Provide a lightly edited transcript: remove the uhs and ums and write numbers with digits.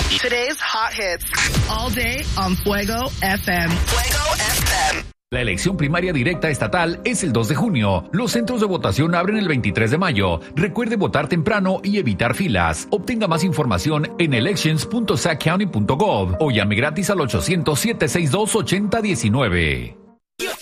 Today's hot hits. All day on Fuego FM. Fuego FM. La elección primaria directa estatal es el 2 de junio. Los centros de votación abren el 23 de mayo. Recuerde votar temprano y evitar filas. Obtenga más información en elections.sackcounty.gov o llame gratis al 800-762-8019.